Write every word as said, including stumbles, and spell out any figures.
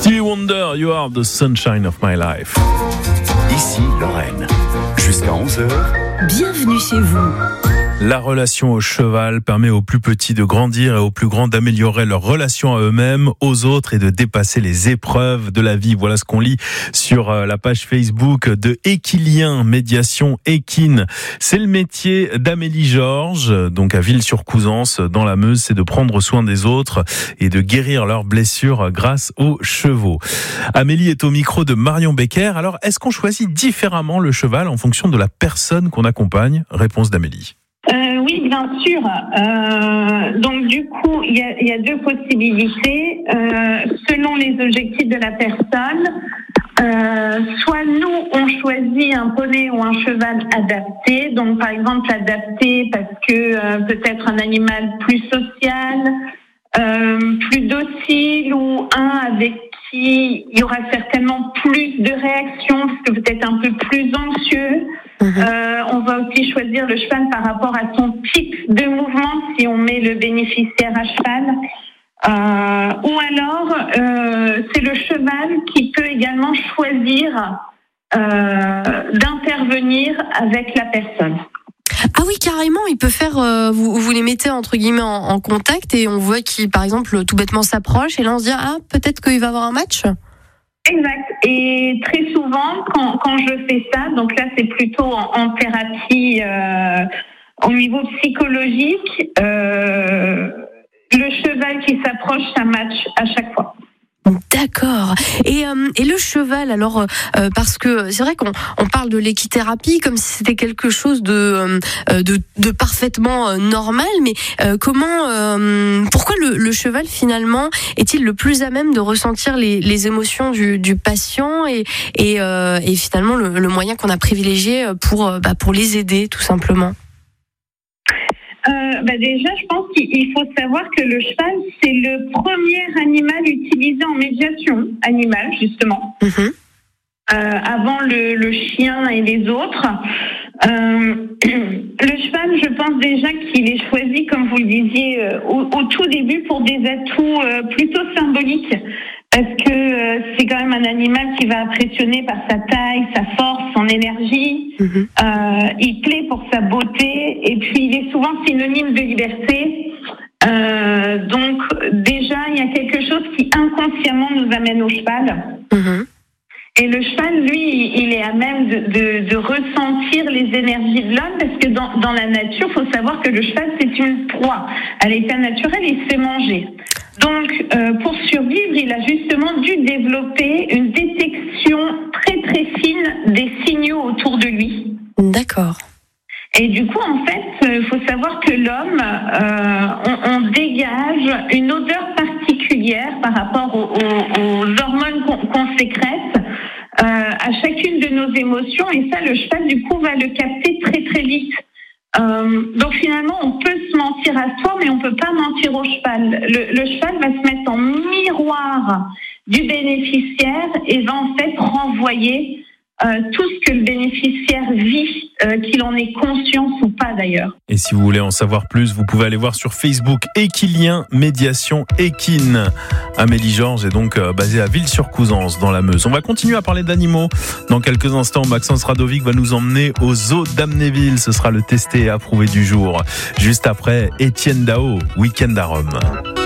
Stevie Wonder, You Are the Sunshine of My Life. Ici Lorraine, jusqu'à onze heures. Bienvenue chez vous. La relation au cheval permet aux plus petits de grandir et aux plus grands d'améliorer leur relation à eux-mêmes, aux autres et de dépasser les épreuves de la vie. Voilà ce qu'on lit sur la page Facebook de Équilien Médiation Équine. C'est le métier d'Amélie Georges, donc à Ville-sur-Couzance dans la Meuse, c'est de prendre soin des autres et de guérir leurs blessures grâce aux chevaux. Amélie est au micro de Marion Becker. Alors, est-ce qu'on choisit différemment le cheval en fonction de la personne qu'on accompagne ? Réponse d'Amélie. Euh, oui, bien sûr. Euh, donc du coup, il y a, y a deux possibilités. Euh, selon les objectifs de la personne, euh, soit nous, on choisit un poney ou un cheval adapté. Donc par exemple, adapté parce que euh, peut-être un animal plus social, euh, plus docile, ou un avec qui il y aura certainement plus de réactions, parce que peut-être un peu plus anxieux. Euh, on va aussi choisir le cheval par rapport à son type de mouvement, si on met le bénéficiaire à cheval. Euh, ou alors, euh, c'est le cheval qui peut également choisir euh, d'intervenir avec la personne. Ah oui, carrément, il peut faire. Euh, vous, vous les mettez entre guillemets en, en contact et on voit qu'il, par exemple, tout bêtement s'approche et là on se dit ah peut-être qu'il va avoir un match. Exact. Et très souvent, quand, quand je fais ça, donc là c'est plutôt en, en thérapie euh, au niveau psychologique, euh, le cheval qui s'approche, ça match à chaque fois. D'accord. Et, euh, et le cheval, alors, euh, parce que c'est vrai qu'on on parle de l'équithérapie comme si c'était quelque chose de, euh, de, de parfaitement euh, normal, mais euh, comment, euh, pourquoi le, le cheval finalement est-il le plus à même de ressentir les, les émotions du, du patient et, et, euh, et finalement le, le moyen qu'on a privilégié pour, euh, bah, pour les aider tout simplement? Euh, bah déjà, je pense qu'il faut savoir que le cheval, c'est le premier animal utilisé en médiation animale, justement. Mmh. Euh, avant le, le chien et les autres. Euh, le cheval, je pense déjà qu'il est choisi, comme vous le disiez, euh, au, au tout début pour des atouts euh, plutôt symboliques. Parce que euh, c'est quand même un animal qui va impressionner par sa taille, sa force, son énergie. Mmh. Euh, il plaît pour sa beauté et puis il est souvent synonyme de liberté. Euh, donc déjà, il y a quelque chose qui inconsciemment nous amène au cheval. Mmh. Et le cheval, lui, il est à même de, de, de ressentir les énergies de l'homme parce que dans, dans la nature, il faut savoir que le cheval, c'est une proie. À l'état naturel, il se fait manger. Donc, euh, pour survivre, il a justement dû développer une détection très très fine des signaux autour de lui. D'accord. Et du coup, en fait, il euh, faut savoir que l'homme, euh, on, on dégage une odeur particulière par rapport aux, aux, aux hormones qu'on, qu'on sécrète euh, à chacune de nos émotions. Et ça, le cheval, du coup, va le capter très très vite. Euh, donc finalement, on peut se mentir à soi, mais on peut pas mentir au cheval. Le, le cheval va se mettre en miroir du bénéficiaire et va en fait renvoyer euh, tout ce que le bénéficiaire vit, euh, qu'il en ait conscience ou pas d'ailleurs. Et si vous voulez en savoir plus, vous pouvez aller voir sur Facebook Équilien Médiation Équine. Amélie Georges est donc euh, basée à Ville-sur-Couzance dans la Meuse. On va continuer à parler d'animaux. Dans quelques instants, Maxence Radovic va nous emmener au zoo d'Amnéville. Ce sera le testé et approuvé du jour. Juste après, Étienne Dao, Week-end à Rome.